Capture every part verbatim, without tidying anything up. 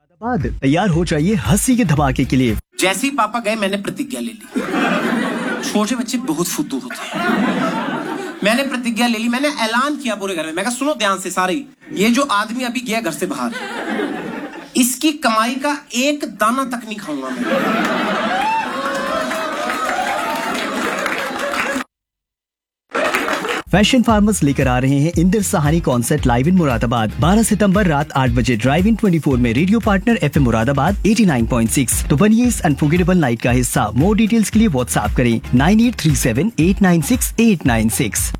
बाद तैयार हो जाइए हंसी के धमाके के लिए। जैसे ही पापा गए मैंने प्रतिज्ञा ले ली। छोटे बच्चे बहुत फुद्दू होते हैं। मैंने प्रतिज्ञा ले ली, मैंने ऐलान किया पूरे घर में। मैं कहा सुनो ध्यान से सारे, ये जो आदमी अभी गया घर से बाहर, इसकी कमाई का एक दाना तक नहीं खाऊंगा मैं। फैशन फार्मर्स लेकर आ रहे हैं Inder Sahani concert live in Moradabad बारह सितंबर रात आठ बजे ड्राइव इन चौबीस में रेडियो पार्टनर एफएम मुरादाबाद नवासी पॉइंट छह। तो बनिए इस अनफॉरगेटेबल नाइट का हिस्सा। मोर डिटेल्स के लिए व्हाट्सएप करें nine eight three seven eight nine six eight nine six.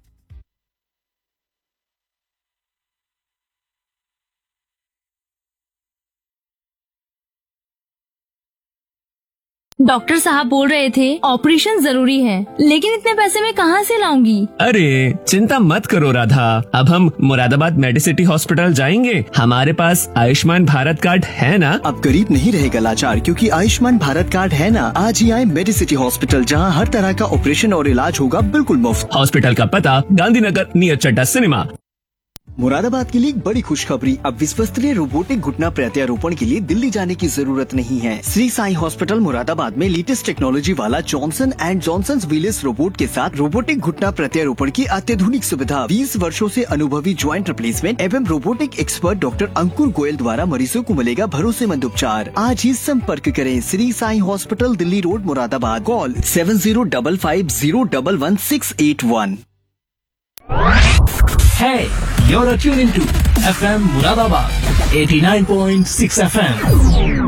Doctor साहब बोल रहे थे ऑपरेशन जरूरी है, लेकिन इतने पैसे मैं कहाँ से लाऊंगी? अरे चिंता मत करो राधा, अब हम मुरादाबाद मेडिसिटी हॉस्पिटल जाएंगे। हमारे पास आयुष्मान भारत कार्ड है ना। अब गरीब नहीं रहेगा लाचार, क्योंकि आयुष्मान भारत कार्ड है ना। आज ही आए मेडिसिटी हॉस्पिटल, जहां हर तरह का ऑपरेशन और इलाज होगा बिल्कुल मुफ्त। हॉस्पिटल का पता गांधीनगर नियर चड्डा सिनेमा। मुरादाबाद के लिए एक बड़ी खुशखबरी, अब विश्वस्तरीय रोबोटिक घुटना प्रत्यारोपण के लिए दिल्ली जाने की जरूरत नहीं है। श्री साई हॉस्पिटल मुरादाबाद में लेटेस्ट टेक्नोलॉजी वाला Johnson and Johnson wheels robot के साथ रोबोटिक घुटना प्रत्यारोपण की अत्याधुनिक सुविधा, बीस वर्षों से अनुभवी ज्वाइंट रिप्लेसमेंट एवं रोबोटिक एक्सपर्ट डॉक्टर अंकुर गोयल द्वारा मरीजों को मिलेगा भरोसेमंद उपचार। आज ही संपर्क करें Shri Sai hospital, Delhi road, Moradabad. Call seven zero double five zero double one six eight one. Hey, you're tuned into F M Muradabad eighty-nine point six F M.